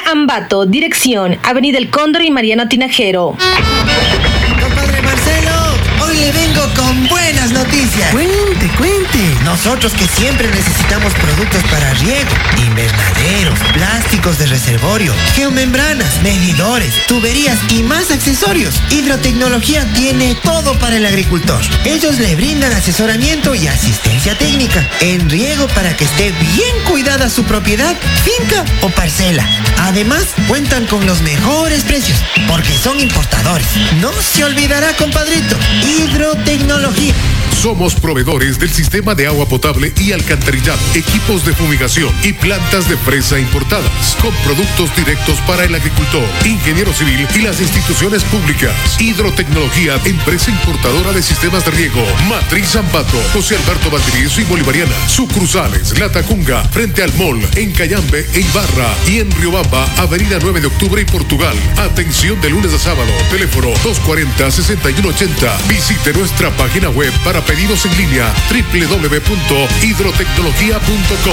Ambato, dirección Avenida El Cóndor y Mariano Tinajero. Compadre Marcelo, hoy le vengo con buenas noticias. Cuente. Nosotros que siempre necesitamos productos para riego, invernaderos, plásticos de reservorio, geomembranas, medidores, tuberías y más accesorios. Hidrotecnología tiene todo para el agricultor. Ellos le brindan asesoramiento y asistencia técnica en riego para que esté bien cuidada su propiedad, finca o parcela. Además, cuentan con los mejores precios porque son importadores. No se olvidará, compadrito, hidrotecnología. Somos proveedores del sistema de agua potable y alcantarillado, equipos de fumigación y plantas de fresa importadas, con productos directos para el agricultor, ingeniero civil y las instituciones públicas. Hidrotecnología, empresa importadora de sistemas de riego. Matriz Ambato, José Alberto Valdivieso y Bolivariana. Sucursales, La Tacunga, frente al Mall, en Cayambe e Ibarra. Y en Riobamba, Avenida 9 de Octubre y Portugal. Atención de lunes a sábado. Teléfono 240-6180. Visite nuestra página web para pedidos en línea www.hidrotecnología.com.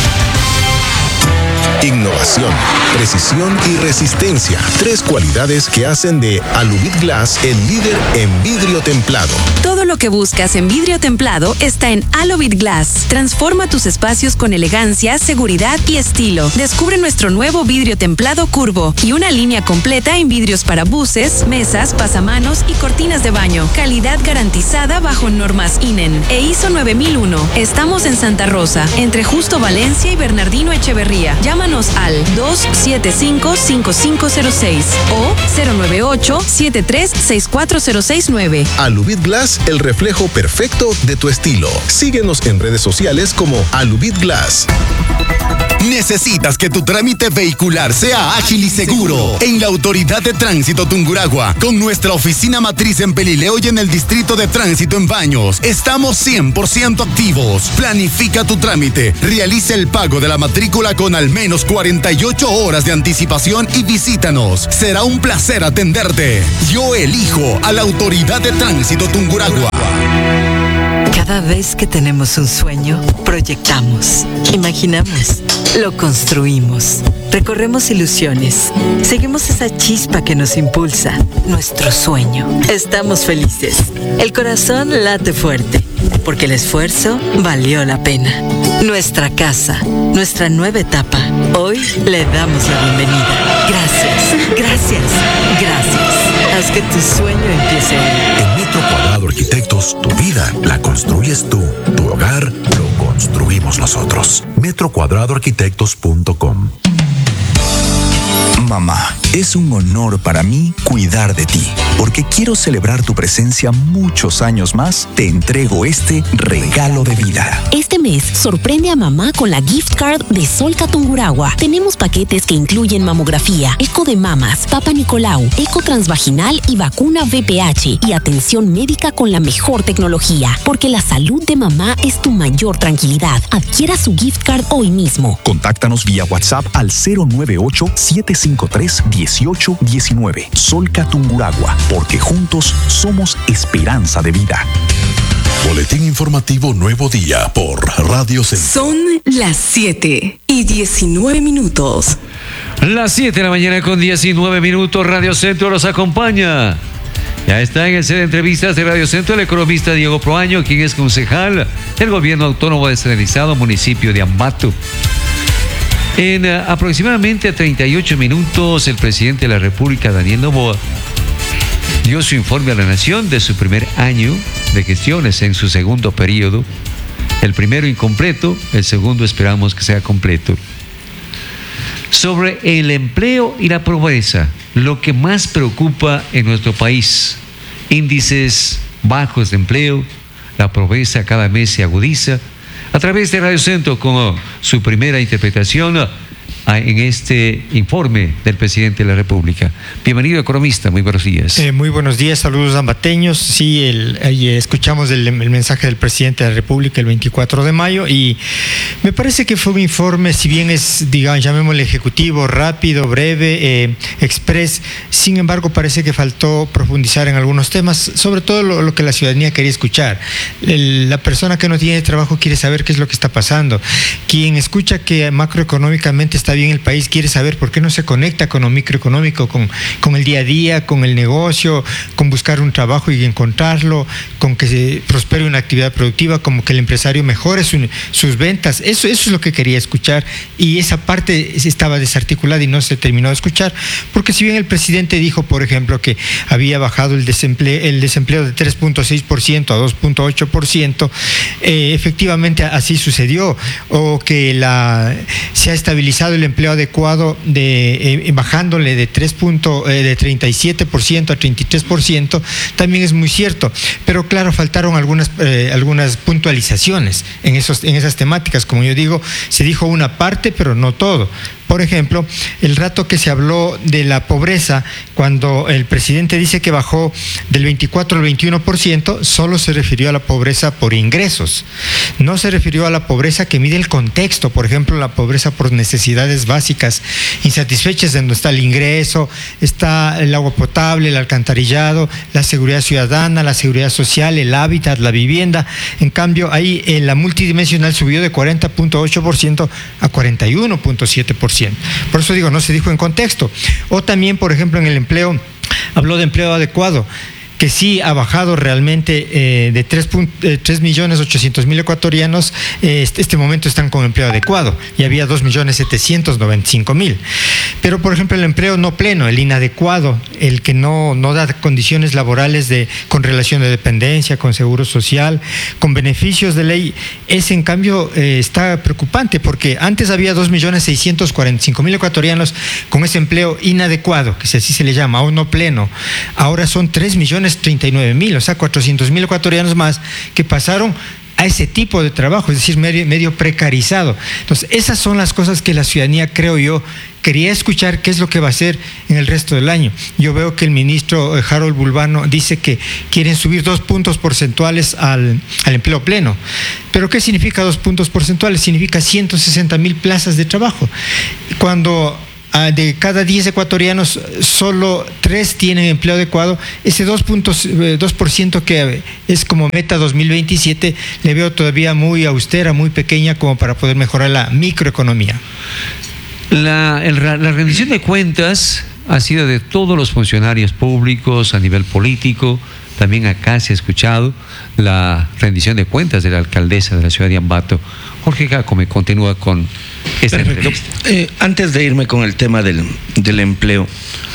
Innovación, precisión y resistencia. 3 cualidades que hacen de Alubit Glass el líder en vidrio templado. Todo lo que buscas en vidrio templado está en Alubit Glass. Transforma tus espacios con elegancia, seguridad y estilo. Descubre nuestro nuevo vidrio templado curvo y una línea completa en vidrios para buses, mesas, pasamanos y cortinas de baño. Calidad garantizada bajo normas INEN e ISO 9001. Estamos en Santa Rosa, entre Justo Valencia y Bernardino Echeverría. Llámanos al 275-5506 o 098-7364-069. Alubit Glass, el reflejo perfecto de tu estilo. Síguenos en redes sociales como Alubit Glass. ¿Necesitas que tu trámite vehicular sea ágil y seguro? En la Autoridad de Tránsito Tungurahua, con nuestra oficina matriz en Pelileo y en el Distrito de Tránsito en Baños, estamos 100% activos. Planifica tu trámite, realiza el pago de la matrícula con al menos 48 horas de anticipación y visítanos. Será un placer atenderte. Yo elijo a la Autoridad de Tránsito Tungurahua. Cada vez que tenemos un sueño, proyectamos, imaginamos, lo construimos, recorremos ilusiones, seguimos esa chispa que nos impulsa, nuestro sueño. Estamos felices, el corazón late fuerte, porque el esfuerzo valió la pena. Nuestra casa, nuestra nueva etapa, hoy le damos la bienvenida. Gracias. Haz que tu sueño empiece hoy. En Metro Cuadrado Arquitectos, tu vida la construyes tú. Tu hogar lo construimos nosotros. metrocuadradoarquitectos.com. Mamá, es un honor para mí cuidar de ti. Porque quiero celebrar tu presencia muchos años más, te entrego este regalo de vida. Este mes, sorprende a mamá con la gift card de Solca Tungurahua. Tenemos paquetes que incluyen mamografía, eco de mamas, Papa Nicolau, eco transvaginal y vacuna VPH y atención médica con la mejor tecnología. Porque la salud de mamá es tu mayor tranquilidad. Adquiera su gift card hoy mismo. Contáctanos vía WhatsApp al 098-753-1819. Solca Tungurahua, porque juntos somos esperanza de vida. Boletín informativo Nuevo Día por Radio Centro. Son las 7:19. Las 7 de la mañana con 19 minutos. Radio Centro los acompaña. Ya está en el set de entrevistas de Radio Centro el economista Diego Proaño, quien es concejal del Gobierno Autónomo Descentralizado Municipio de Ambato. En aproximadamente 38 minutos, el presidente de la República, Daniel Noboa, dio su informe a la Nación de su primer año de gestiones en su segundo periodo. El primero incompleto, el segundo esperamos que sea completo. Sobre el empleo y la pobreza, lo que más preocupa en nuestro país: índices bajos de empleo, la pobreza cada mes se agudiza. A través de Radio Centro, con su primera interpretación en este informe del presidente de la República. Bienvenido, economista, muy buenos días. Muy buenos días, saludos ambateños. Sí, escuchamos el mensaje del presidente de la República el 24 de mayo y me parece que fue un informe, si bien es, digamos, llamémosle ejecutivo, rápido, breve, express, sin embargo parece que faltó profundizar en algunos temas, sobre todo lo que la ciudadanía quería escuchar. La persona que no tiene trabajo quiere saber qué es lo que está pasando. Quien escucha que macroeconómicamente está bien el país quiere saber por qué no se conecta con lo microeconómico, con el día a día, con el negocio, con buscar un trabajo y encontrarlo, con que se prospere una actividad productiva, como que el empresario mejore sus ventas. Eso es lo que quería escuchar, y esa parte estaba desarticulada y no se terminó de escuchar, porque si bien el presidente dijo, por ejemplo, que había bajado el desempleo de 3.6% a 2.8%, efectivamente así sucedió, o que se ha estabilizado el empleo adecuado bajándole de 37% a 33%, también es muy cierto, pero claro, faltaron algunas puntualizaciones en esas temáticas. Como yo digo, se dijo una parte, pero no todo. Por ejemplo, el rato que se habló de la pobreza, cuando el presidente dice que bajó del 24 al 21%, solo se refirió a la pobreza por ingresos. No se refirió a la pobreza que mide el contexto, por ejemplo, la pobreza por necesidades básicas insatisfechas, donde está el ingreso, está el agua potable, el alcantarillado, la seguridad ciudadana, la seguridad social, el hábitat, la vivienda. En cambio, ahí la multidimensional subió de 40.8% a 41.7%. Por eso digo, no se dijo en contexto. O también, por ejemplo, en el empleo, habló de empleo adecuado, que sí ha bajado realmente de 3.800.000 ecuatorianos, este momento están con empleo adecuado, y había 2.795.000. Pero, por ejemplo, el empleo no pleno, el inadecuado, el que no da condiciones laborales con relación de dependencia, con seguro social, con beneficios de ley, ese en cambio está preocupante, porque antes había 2.645.000 ecuatorianos con ese empleo inadecuado, que así se le llama, o no pleno. Ahora son 3.039.000, o sea, 400.000 ecuatorianos más que pasaron a ese tipo de trabajo, es decir, medio precarizado. Entonces, esas son las cosas que la ciudadanía, creo yo, quería escuchar qué es lo que va a hacer en el resto del año. Yo veo que el ministro Harold Bulbano dice que quieren subir 2 puntos porcentuales al empleo pleno. ¿Pero qué significa 2 puntos porcentuales? Significa 160.000 plazas de trabajo. Cuando de cada 10 ecuatorianos, solo 3 tienen empleo adecuado, ese 2% que es como meta 2027, le veo todavía muy austera, muy pequeña, como para poder mejorar la microeconomía. La rendición de cuentas ha sido de todos los funcionarios públicos a nivel político. También acá se ha escuchado la rendición de cuentas de la alcaldesa de la ciudad de Ambato. Jorge Jacome continúa con esta entrevista. Antes de irme con el tema del empleo,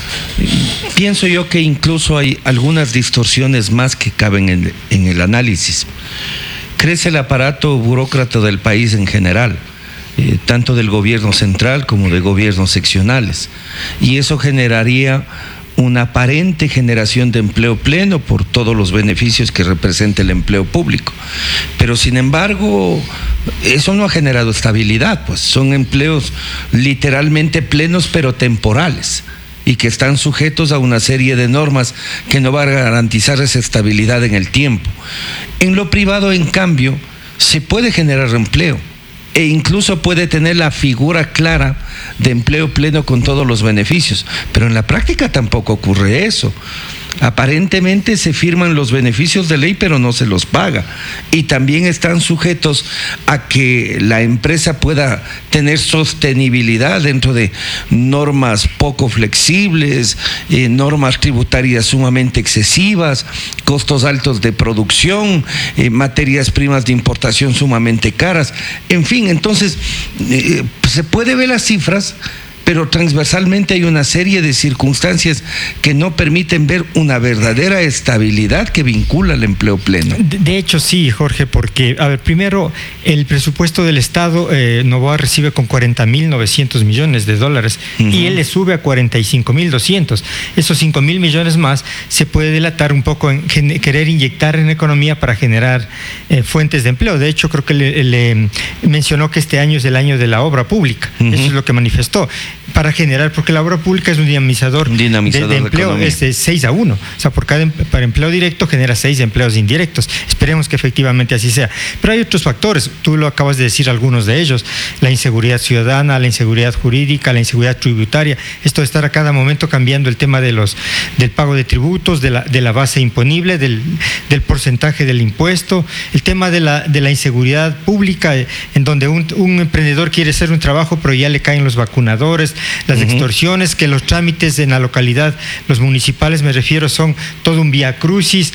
pienso yo que incluso hay algunas distorsiones más que caben en el análisis. Crece el aparato burócrata del país en general, tanto del gobierno central como de gobiernos seccionales, y eso generaría una aparente generación de empleo pleno por todos los beneficios que representa el empleo público. Pero sin embargo, eso no ha generado estabilidad, pues son empleos literalmente plenos pero temporales, y que están sujetos a una serie de normas que no van a garantizar esa estabilidad en el tiempo. En lo privado, en cambio, se puede generar empleo, e incluso puede tener la figura clara de empleo pleno con todos los beneficios, pero en la práctica tampoco ocurre eso. Aparentemente se firman los beneficios de ley, pero no se los paga, y también están sujetos a que la empresa pueda tener sostenibilidad dentro de normas poco flexibles, normas tributarias sumamente excesivas, costos altos de producción, materias primas de importación sumamente caras, en fin. Entonces se puede ver las cifras, pero transversalmente hay una serie de circunstancias que no permiten ver una verdadera estabilidad que vincula al empleo pleno. De hecho, sí, Jorge, porque, a ver, primero, el presupuesto del Estado, Novoa recibe con 40.900 millones de dólares, y él le sube a 45.200. Esos 5.000 millones más se puede delatar un poco en querer inyectar en la economía para generar fuentes de empleo. De hecho, creo que le mencionó que este año es el año de la obra pública. Eso es lo que manifestó. para generar, porque la obra pública es un dinamizador de empleo, es 6-1. O sea, para empleo directo genera 6 empleos indirectos. Esperemos que efectivamente así sea. Pero hay otros factores, tú lo acabas de decir, algunos de ellos: la inseguridad ciudadana, la inseguridad jurídica, la inseguridad tributaria. Esto de estar a cada momento cambiando el tema del pago de tributos, de la base imponible, del porcentaje del impuesto, el tema de la inseguridad pública, en donde un emprendedor quiere hacer un trabajo, pero ya le caen los vacunadores, las extorsiones, que los trámites en la localidad, los municipales me refiero, son todo un vía crucis,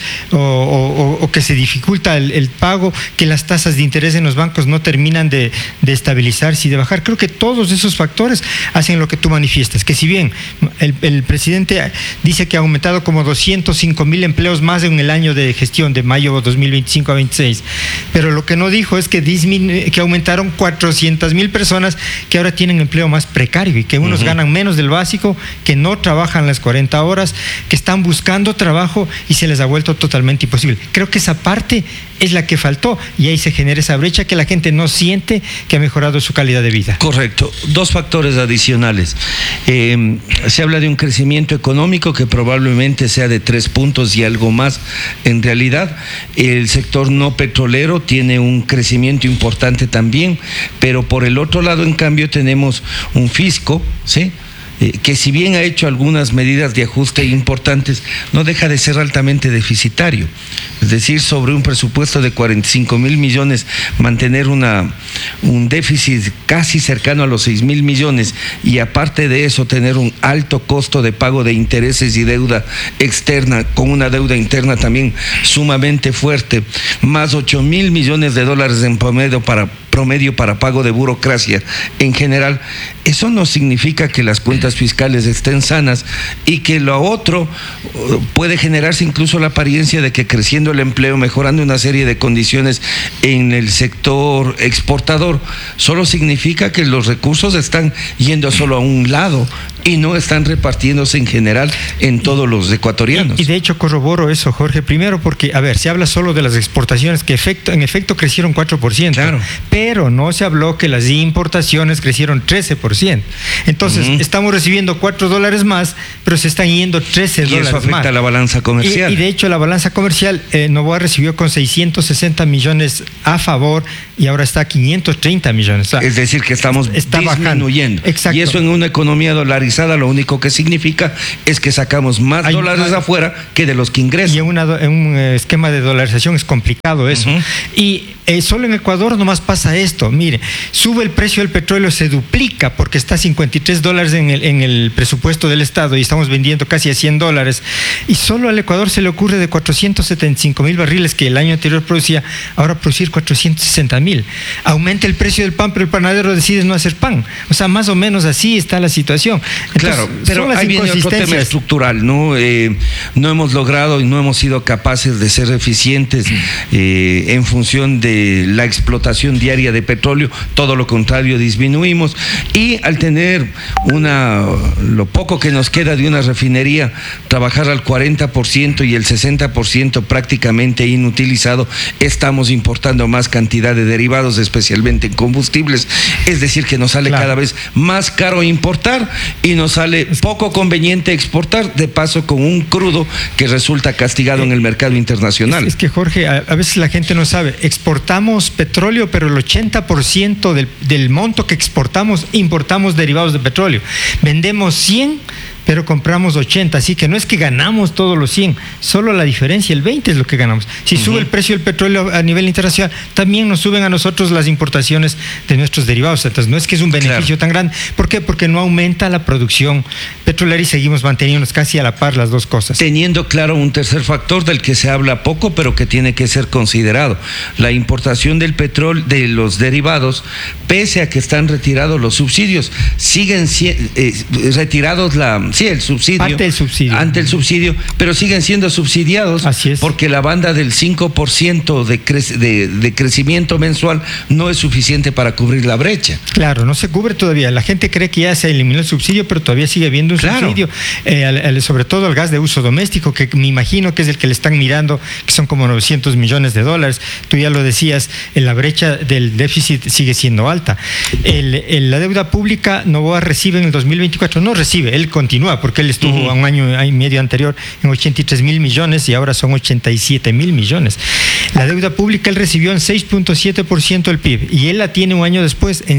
o que se dificulta el pago, que las tasas de interés en los bancos no terminan de estabilizarse y de bajar. Creo que todos esos factores hacen lo que tú manifiestas, que si bien el presidente dice que ha aumentado como 205,000 empleos más en el año de gestión de mayo 2025 a 26, pero lo que no dijo es que aumentaron 400,000 personas que ahora tienen empleo más precario y que unos ganan menos del básico, que no trabajan las 40 horas, que están buscando trabajo y se les ha vuelto totalmente imposible. Creo que esa parte es la que faltó y ahí se genera esa brecha que la gente no siente que ha mejorado su calidad de vida. Correcto. 2 factores adicionales. Se habla de un crecimiento económico que probablemente sea de 3 puntos y algo más. En realidad, el sector no petrolero tiene un crecimiento importante también, pero por el otro lado, en cambio, tenemos un fisco, ¿sí?, que si bien ha hecho algunas medidas de ajuste importantes, no deja de ser altamente deficitario. Es decir, sobre un presupuesto de 45,000 millones, mantener un déficit casi cercano a los 6,000 millones y aparte de eso tener un alto costo de pago de intereses y deuda externa, con una deuda interna también sumamente fuerte, más 8,000 millones de dólares en promedio para pago de burocracia en general. Eso no significa que las cuentas fiscales estén sanas y que lo otro puede generarse incluso la apariencia de que creciendo el empleo, mejorando una serie de condiciones en el sector exportador, solo significa que los recursos están yendo solo a un lado y no están repartiéndose en general en todos los ecuatorianos. Y de hecho corroboro eso, Jorge, primero porque, se habla solo de las exportaciones que en efecto crecieron 4%, claro, pero no se habló que las importaciones crecieron 13%. Entonces, estamos recibiendo $4 más, pero se están yendo $13 más. Y eso afecta a la balanza comercial. Y de hecho la balanza comercial, Noboa recibió con 660 millones a favor y ahora está a 530 millones. O sea, es decir, que estamos disminuyendo. Exacto. Y eso en una economía dolarizada lo único que significa es que sacamos más dólares afuera que de los que ingresan. Y en un esquema de dolarización es complicado eso. Y solo en Ecuador nomás pasa esto. Mire, sube el precio del petróleo, se duplica porque está a $53 en el presupuesto del Estado y estamos vendiendo casi a $100. Y solo al Ecuador se le ocurre de 475,000 barriles que el año anterior producía, ahora producir 460,000. Aumenta el precio del pan, pero el panadero decide no hacer pan. O sea, más o menos así está la situación. Entonces, claro, pero ahí viene otro tema estructural, ¿no? No hemos logrado y no hemos sido capaces de ser eficientes en función de la explotación diaria de petróleo, todo lo contrario, disminuimos, y al tener lo poco que nos queda de una refinería, trabajar al 40% y el 60% prácticamente inutilizado, estamos importando más cantidad de derivados, especialmente en combustibles, es decir, que nos sale cada vez más caro importar y nos sale poco conveniente exportar, de paso con un crudo que resulta castigado en el mercado internacional. Es que, Jorge, a veces la gente no sabe, exportamos petróleo, pero el 80% del monto que exportamos, importamos derivados de petróleo. Vendemos 100, pero compramos 80, así que no es que ganamos todos los 100, solo la diferencia, el 20 es lo que ganamos. Si sube el precio del petróleo a nivel internacional, también nos suben a nosotros las importaciones de nuestros derivados. Entonces no es que es un beneficio tan grande. ¿Por qué? Porque no aumenta la producción petrolera y seguimos manteniéndonos casi a la par las dos cosas. Teniendo claro un tercer factor del que se habla poco, pero que tiene que ser considerado: la importación del petróleo, de los derivados, pese a que están retirados los subsidios, siguen retirados Sí, el subsidio. Parte del subsidio. Ante el subsidio, pero siguen siendo subsidiados. Así es. Porque la banda del 5% de crecimiento mensual no es suficiente para cubrir la brecha. Claro, no se cubre todavía. La gente cree que ya se eliminó el subsidio, pero todavía sigue habiendo un subsidio. Sobre todo al gas de uso doméstico, que me imagino que es el que le están mirando, que son como 900 millones de dólares. Tú ya lo decías, la brecha del déficit sigue siendo alta. La deuda pública, Noboa recibe en el 2024, no recibe, él continúa, porque él estuvo a un año y medio anterior en 83,000 millones y ahora son 87,000 millones. La deuda pública él recibió en 6.7% del PIB y él la tiene un año después en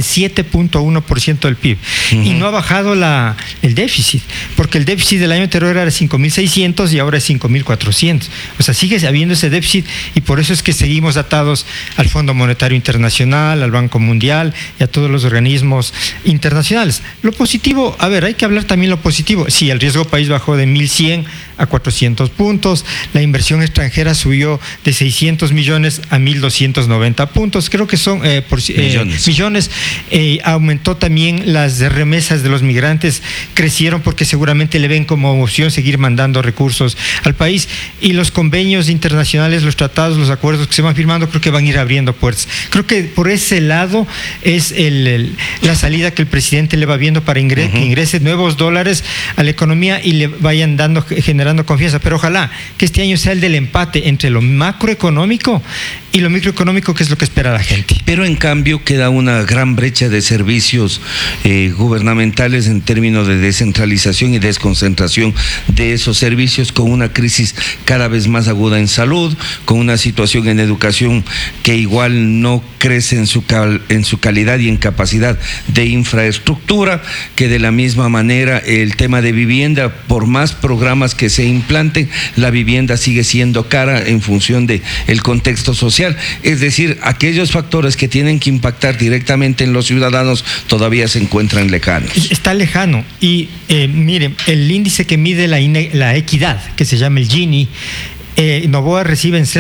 7.1% del PIB. Y no ha bajado el déficit, porque el déficit del año anterior era 5.600 y ahora es 5.400. O sea, sigue habiendo ese déficit y por eso es que seguimos atados al Fondo Monetario Internacional, al Banco Mundial y a todos los organismos internacionales. Lo positivo, a ver, hay que hablar también lo positivo. Sí, el riesgo país bajó de 1.100 a 400 puntos, la inversión extranjera subió de 600 millones a 1.290 puntos, creo que son millones. Aumentó también las remesas de los migrantes, crecieron porque seguramente le ven como opción seguir mandando recursos al país, y los convenios internacionales, los tratados, los acuerdos que se van firmando, creo que van a ir abriendo puertas. Creo que por ese lado es la salida que el presidente le va viendo para que ingrese nuevos dólares a la economía y le vayan generando confianza, pero ojalá que este año sea el del empate entre lo macroeconómico y lo microeconómico, que es lo que espera la gente. Pero en cambio queda una gran brecha de servicios gubernamentales en términos de descentralización y desconcentración de esos servicios, con una crisis cada vez más aguda en salud, con una situación en educación que igual no crece en su calidad y en capacidad de infraestructura, que de la misma manera el tema de vivienda, por más programas que se implanten, la vivienda sigue siendo cara en función de el contexto social. Es decir, aquellos factores que tienen que impactar directamente en los ciudadanos todavía se encuentran lejanos. Está lejano. Y miren, el índice que mide la equidad, que se llama el Gini, Noboa recibe en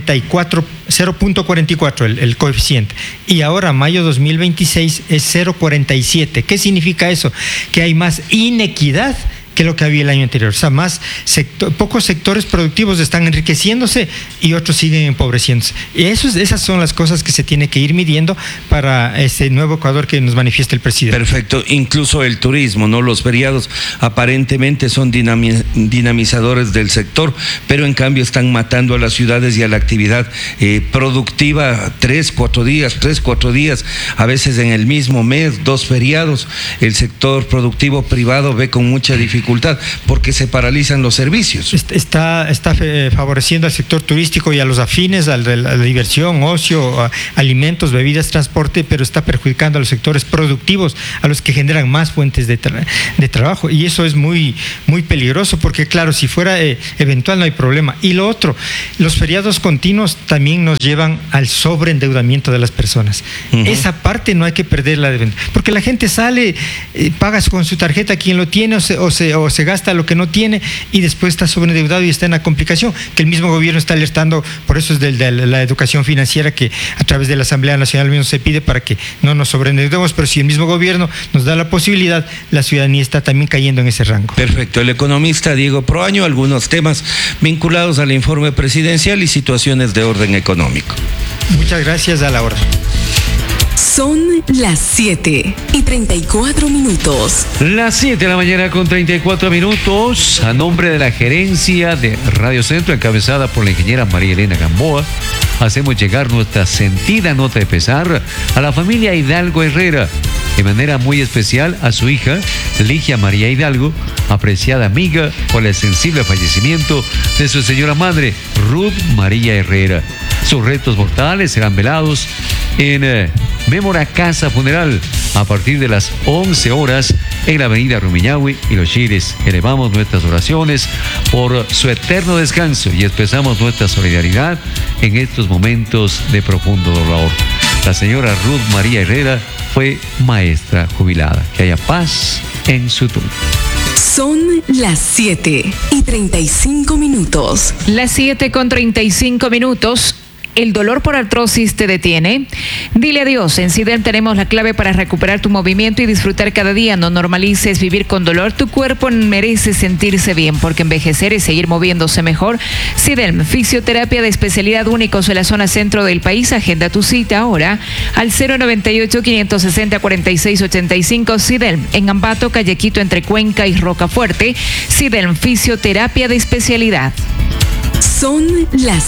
0.44 el coeficiente, y ahora mayo 2026 es 0.47. ¿Qué significa eso? Que hay más inequidad que lo que había el año anterior. O sea, pocos sectores productivos están enriqueciéndose y otros siguen empobreciéndose. Y esas son las cosas que se tiene que ir midiendo para ese nuevo Ecuador que nos manifiesta el presidente. Perfecto. Incluso el turismo, ¿no? Los feriados aparentemente son dinamizadores del sector, pero en cambio están matando a las ciudades y a la actividad productiva. 3-4 días, a veces en el mismo mes, 2 feriados. El sector productivo privado ve con mucha dificultad porque se paralizan los servicios. Está favoreciendo al sector turístico y a los afines, a la diversión, ocio, alimentos, bebidas, transporte, pero está perjudicando a los sectores productivos, a los que generan más fuentes de trabajo, y eso es muy, muy peligroso, porque claro, si fuera eventual no hay problema. Y lo otro, los feriados continuos también nos llevan al sobreendeudamiento de las personas. Esa parte no hay que perderla de venta, porque la gente sale, pagas con su tarjeta quien lo tiene, o se gasta lo que no tiene, y después está sobreendeudado y está en la complicación, que el mismo gobierno está alertando. Por eso es de la educación financiera, que a través de la Asamblea Nacional mismo se pide para que no nos sobreendeudemos, pero si el mismo gobierno nos da la posibilidad, la ciudadanía está también cayendo en ese rango. Perfecto. El economista Diego Proaño, algunos temas vinculados al informe presidencial y situaciones de orden económico. Muchas gracias. A la hora. Son las 7:34. Las 7 de la mañana con 34 minutos. A nombre de la gerencia de Radio Centro, encabezada por la ingeniera María Elena Gamboa, hacemos llegar nuestra sentida nota de pesar a la familia Hidalgo Herrera, de manera muy especial a su hija, Ligia María Hidalgo, apreciada amiga, por el sensible fallecimiento de su señora madre, Ruth María Herrera. Sus restos mortales serán velados en Mémora Casa Funeral a partir de las 11 horas en la avenida Rumiñahui y Los Chires. Elevamos nuestras oraciones por su eterno descanso y expresamos nuestra solidaridad en estos momentos de profundo dolor. La señora Ruth María Herrera fue maestra jubilada. Que haya paz en su tumba. Son las 7:35. Las 7:35. ¿El dolor por artrosis te detiene? Dile adiós. En Sidel tenemos la clave para recuperar tu movimiento y disfrutar cada día. No normalices vivir con dolor. Tu cuerpo merece sentirse bien, porque envejecer es seguir moviéndose mejor. Sidel, fisioterapia de especialidad únicos en la zona centro del país. Agenda tu cita ahora al 098-560-4685. Sidel, en Ambato, Calle Quito, entre Cuenca y Rocafuerte. Sidel, fisioterapia de especialidad. Son las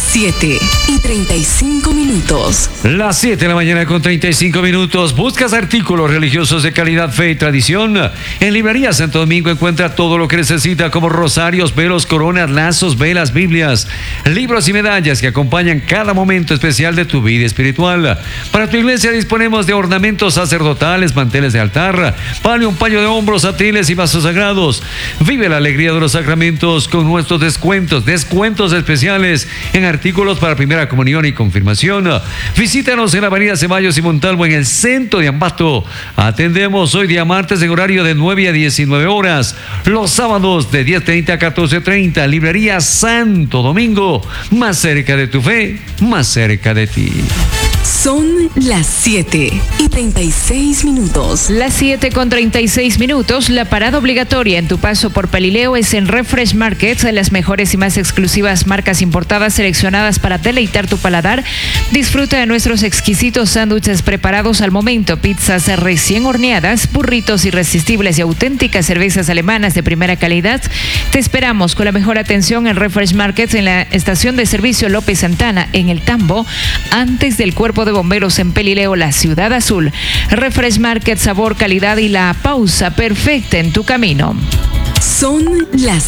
7:35. Las 7 de la mañana con 35 minutos. ¿Buscas artículos religiosos de calidad, fe y tradición? En Librería Santo Domingo encuentra todo lo que necesita, como rosarios, velos, coronas, lazos, velas, Biblias, libros y medallas que acompañan cada momento especial de tu vida espiritual. Para tu iglesia disponemos de ornamentos sacerdotales, manteles de altar, palio, un paño de hombros, atriles y vasos sagrados. Vive la alegría de los sacramentos con nuestros descuentos especiales en artículos para primera comunión y confirmación. Visítanos en la avenida Ceballos y Montalvo, en el centro de Ambato. Atendemos hoy día martes en horario de 9 a 19 horas, los sábados de 10:30 a 14:30. Librería Santo Domingo, más cerca de tu fe, más cerca de ti. Son las 7:36. Las 7:36. La parada obligatoria en tu paso por Pelileo es en Refresh Market. Las mejores y más exclusivas marcas importadas seleccionadas para deleitar tu paladar. Disfruta de nuestros exquisitos sándwiches preparados al momento, pizzas recién horneadas, burritos irresistibles y auténticas cervezas alemanas de primera calidad. Te esperamos con la mejor atención en Refresh Market, en la estación de servicio López Santana, en el Tambo, antes del Cuerpo de Bomberos en Pelileo, la Ciudad Azul. Refresh Market, sabor, calidad y la pausa perfecta en tu camino. Son las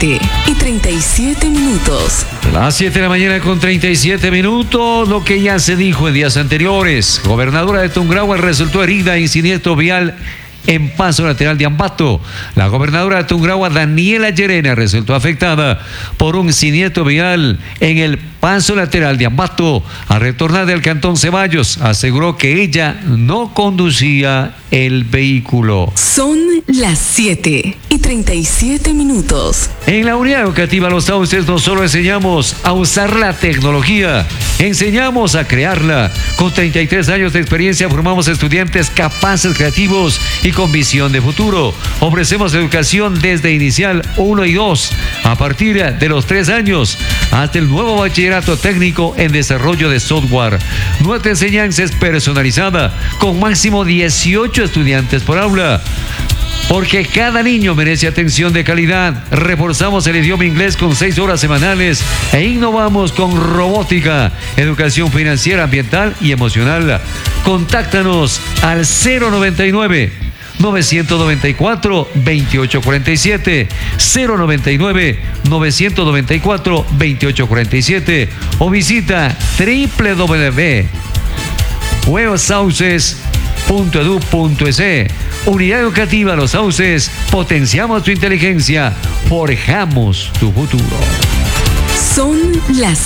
7:37. Las 7 de la mañana con 37 minutos. Lo que ya se dijo en días anteriores. Gobernadora de Tungurahua resultó herida en siniestro vial en paso lateral de Ambato. La gobernadora de Tungurahua, Daniela Llerena, resultó afectada por un siniestro vial en el paso lateral de Ambato. Al retornar del cantón Ceballos, aseguró que ella no conducía el vehículo. Son las 7:37. En la unidad educativa Los Sauces no solo enseñamos a usar la tecnología, enseñamos a crearla. Con 33 años de experiencia formamos estudiantes capaces, creativos y con visión de futuro. Ofrecemos educación desde inicial 1 y 2, a partir de los 3 años, hasta el nuevo bachillerato técnico en desarrollo de software. Nuestra enseñanza es personalizada, con máximo 18 estudiantes por aula. Porque cada niño merece atención de calidad. Reforzamos el idioma inglés con 6 horas semanales e innovamos con robótica, educación financiera, ambiental y emocional. Contáctanos al 099-994-2847, 099-994-2847 o visita www.huevosauces.edu.es. Unidad Educativa Los Sauces, potenciamos tu inteligencia, forjamos tu futuro. Son las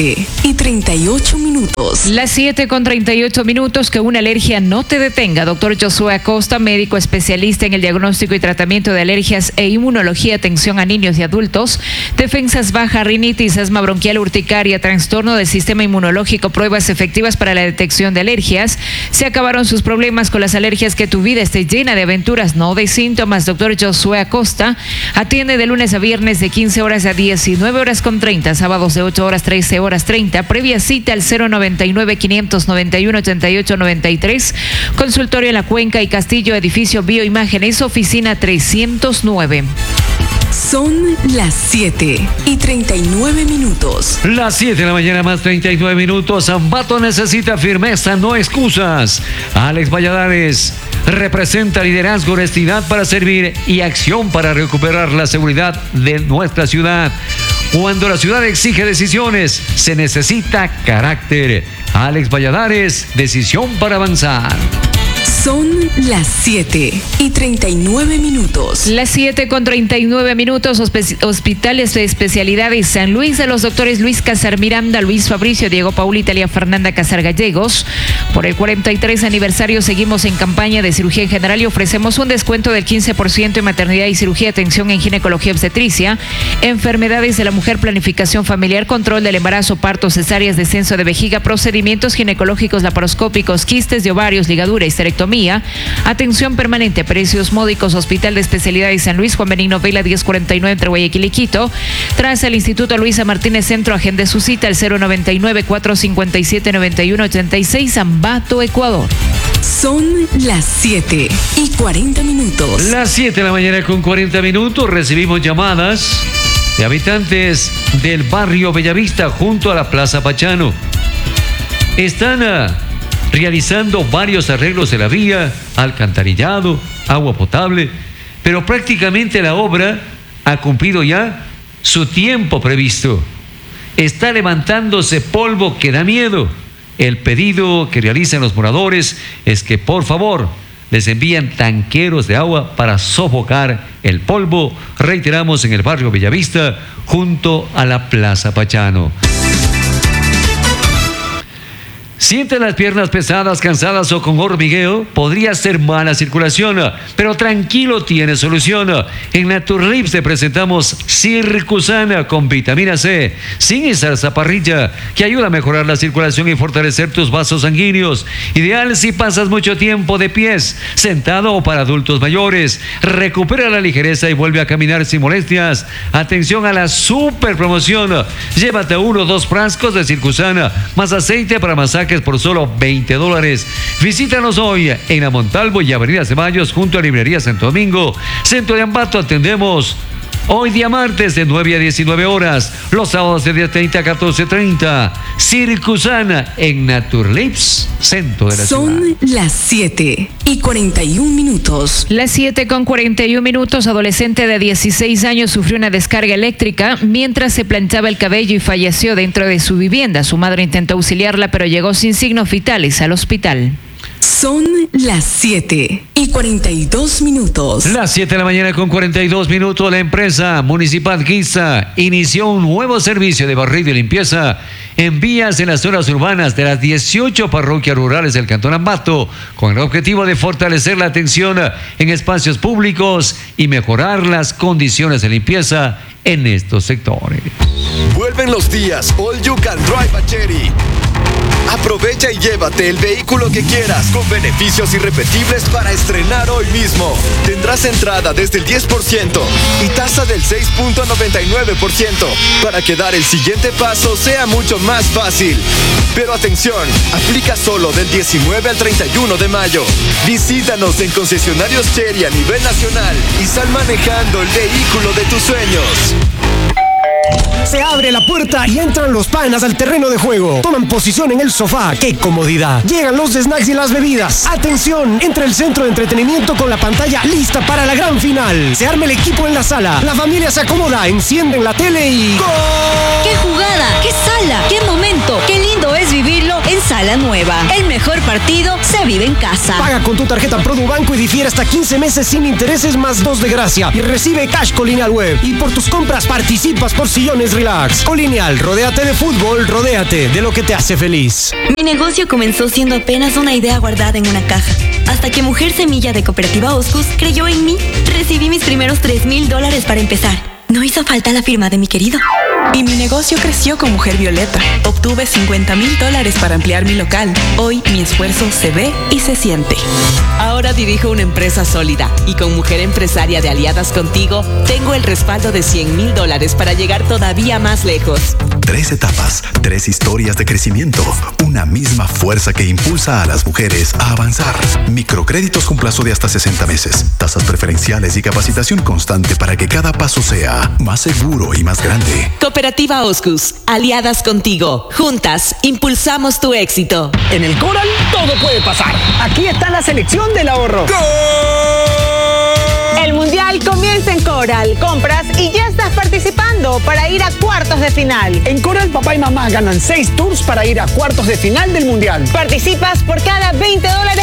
7:38. Las 7:38. Que una alergia no te detenga. Doctor Josué Acosta, médico especialista en el diagnóstico y tratamiento de alergias e inmunología, atención a niños y adultos, defensas baja, rinitis, asma bronquial, urticaria, trastorno del sistema inmunológico, pruebas efectivas para la detección de alergias. Se acabaron sus problemas con las alergias, que tu vida esté llena de aventuras, no de síntomas. Doctor Josué Acosta atiende de lunes a viernes de 15 horas a 19 horas con 30, sábados de 8 horas 13 horas 30. Previa cita al 099-591-8893. Consultorio en La Cuenca y Castillo, edificio Bioimágenes, oficina 309. Son las 7:39. Las 7 de la mañana más 39 minutos. Ambato necesita firmeza, no excusas. Alex Valladares representa liderazgo, honestidad para servir y acción para recuperar la seguridad de nuestra ciudad. Cuando la ciudad exige decisiones, se necesita carácter. Alex Valladares, decisión para avanzar. Son las 7:39. Las 7:39. Hospitales de Especialidades San Luis, de los doctores Luis Casar Miranda, Luis Fabricio, Diego Paul, Italia Fernanda Casar Gallegos. Por el 43 aniversario seguimos en campaña de cirugía en general y ofrecemos un descuento del 15% en maternidad y cirugía, atención en ginecología obstetricia, enfermedades de la mujer, planificación familiar, control del embarazo, partos, cesáreas, descenso de vejiga, procedimientos ginecológicos, laparoscópicos, quistes de ovarios, ligadura, histerectomía, atención permanente, precios módicos. Hospital de Especialidades San Luis, Juan Benigno Vela 1049 entre Guayaquil y Quito. Tras el Instituto Luisa Martínez Centro, agende su cita al 099-457-9186, Ambato, Ecuador. Son las 7:40. Las 7 de la mañana con 40 minutos. Recibimos llamadas de habitantes del barrio Bellavista junto a la Plaza Pachano. Están realizando varios arreglos de la vía, alcantarillado, agua potable, pero prácticamente la obra ha cumplido ya su tiempo previsto. Está levantándose polvo que da miedo. El pedido que realizan los moradores es que por favor les envían tanqueros de agua para sofocar el polvo. Reiteramos, en el barrio Bellavista junto a la Plaza Pachano. ¿Sienten las piernas pesadas, cansadas o con hormigueo? Podría ser mala circulación, pero tranquilo, tiene solución. En Naturlips te presentamos Circusana con vitamina C, sin zarzaparrilla, que ayuda a mejorar la circulación y fortalecer tus vasos sanguíneos. Ideal si pasas mucho tiempo de pies, sentado o para adultos mayores. Recupera la ligereza y vuelve a caminar sin molestias. Atención a la super promoción. Llévate 1 o 2 frascos de Circusana, más aceite para masaje por solo $20. Visítanos hoy en la Montalvo y Avenida Ceballos junto a Librería Santo Domingo. Centro de Ambato atendemos hoy día martes de 9 a 19 horas, los sábados de 10:30 a 14:30. Circusana en Naturlips, centro de la ciudad. Son las 7:41. Las 7:41. Adolescente de 16 años sufrió una descarga eléctrica mientras se planchaba el cabello y falleció dentro de su vivienda. Su madre intentó auxiliarla, pero llegó sin signos vitales al hospital. Son las 7:42. Las 7 de la mañana con 42 minutos. La empresa Municipal Guisa inició un nuevo servicio de barrido y limpieza en vías en las zonas urbanas de las 18 parroquias rurales del Cantón Ambato, con el objetivo de fortalecer la atención en espacios públicos y mejorar las condiciones de limpieza en estos sectores. Vuelven los días All You Can Drive a Chery. Aprovecha y llévate el vehículo que quieras con beneficios irrepetibles para estrenar hoy mismo. Tendrás entrada desde el 10% y tasa del 6.99% para que dar el siguiente paso sea mucho más fácil. Pero atención, aplica solo del 19 al 31 de mayo. Visítanos en concesionarios Chery a nivel nacional y sal manejando el vehículo de tus sueños. Se abre la puerta y entran los panas al terreno de juego. Toman posición en el sofá. ¡Qué comodidad! Llegan los snacks y las bebidas. ¡Atención! Entra el centro de entretenimiento con la pantalla lista para la gran final. Se arma el equipo en la sala. La familia se acomoda, encienden la tele y... ¡Gol! ¡Qué jugada! ¡Qué sala! ¡Qué momento! ¡Qué lindo es vivirlo en Sala Nueva! El mejor partido se vive en casa. Paga con tu tarjeta Produbanco y difiere hasta 15 meses sin intereses más 2 de gracia. Y recibe cash con Lineal Web. Y por tus compras participas por sillones relax. Colineal, rodéate de fútbol, rodéate de lo que te hace feliz. Mi negocio comenzó siendo apenas una idea guardada en una caja. Hasta que Mujer Semilla de Cooperativa Oscus creyó en mí. Recibí mis primeros $3,000 para empezar. No hizo falta la firma de mi querido. Y mi negocio creció con Mujer Violeta. Obtuve $50,000 para ampliar mi local. Hoy mi esfuerzo se ve y se siente. Ahora dirijo una empresa sólida y con Mujer Empresaria de Aliadas Contigo tengo el respaldo de $100,000 para llegar todavía más lejos. 3 etapas, 3 historias de crecimiento, una misma fuerza que impulsa a las mujeres a avanzar. Microcréditos con plazo de hasta 60 meses, tasas preferenciales y capacitación constante para que cada paso sea más seguro y más grande. Cooperativa Oscus, aliadas contigo. Juntas, impulsamos tu éxito. En el Coral todo puede pasar. Aquí está la selección del ahorro. ¡Gol! El Mundial comienza en Coral. Compras y ya estás participando para ir a cuartos de final. En Coral, papá y mamá ganan 6 tours para ir a cuartos de final del Mundial. Participas por cada $20